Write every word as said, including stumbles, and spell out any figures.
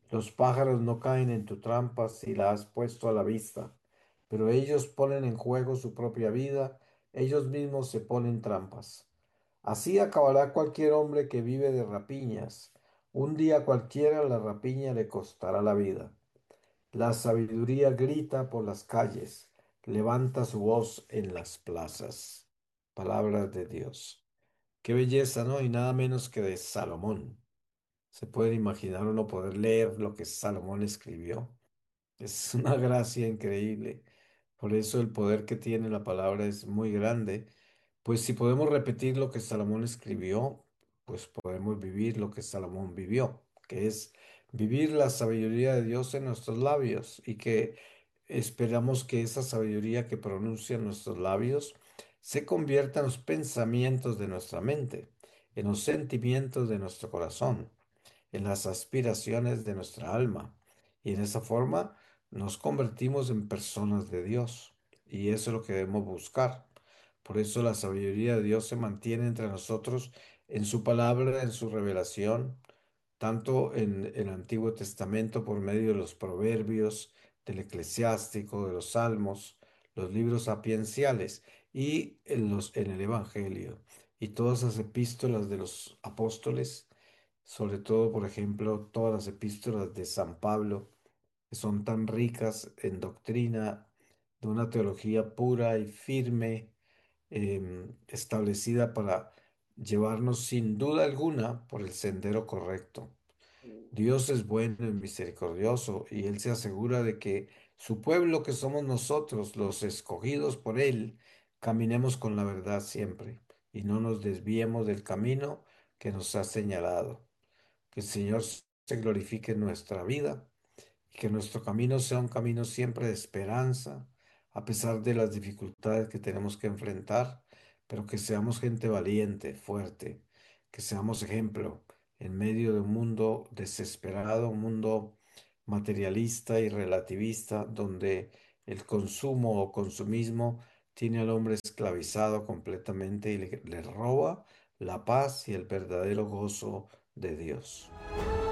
Los pájaros no caen en tu trampa si la has puesto a la vista, pero ellos ponen en juego su propia vida, ellos mismos se ponen trampas. Así acabará cualquier hombre que vive de rapiñas. Un día cualquiera la rapiña le costará la vida. La sabiduría grita por las calles, levanta su voz en las plazas. Palabras de Dios. Qué belleza, ¿no? Y nada menos que de Salomón. Se puede imaginar uno poder leer lo que Salomón escribió. Es una gracia increíble. Por eso el poder que tiene la palabra es muy grande. Pues si podemos repetir lo que Salomón escribió, pues podemos vivir lo que Salomón vivió, que es vivir la sabiduría de Dios en nuestros labios y que esperamos que esa sabiduría que pronuncian nuestros labios se convierta en los pensamientos de nuestra mente, en los sentimientos de nuestro corazón, en las aspiraciones de nuestra alma. Y en esa forma nos convertimos en personas de Dios. Y eso es lo que debemos buscar. Por eso la sabiduría de Dios se mantiene entre nosotros en su palabra, en su revelación, tanto en el Antiguo Testamento por medio de los proverbios, del eclesiástico, de los salmos, los libros sapienciales y en los, en el Evangelio. Y todas las epístolas de los apóstoles, sobre todo, por ejemplo, todas las epístolas de San Pablo, que son tan ricas en doctrina, de una teología pura y firme, em, establecida para llevarnos sin duda alguna por el sendero correcto. Dios es bueno y misericordioso y Él se asegura de que su pueblo, que somos nosotros, los escogidos por Él, caminemos con la verdad siempre y no nos desviemos del camino que nos ha señalado. Que el Señor se glorifique en nuestra vida y que nuestro camino sea un camino siempre de esperanza, a pesar de las dificultades que tenemos que enfrentar, pero que seamos gente valiente, fuerte, que seamos ejemplo en medio de un mundo desesperado, un mundo materialista y relativista, donde el consumo o consumismo tiene al hombre esclavizado completamente y le, le roba la paz y el verdadero gozo de Dios.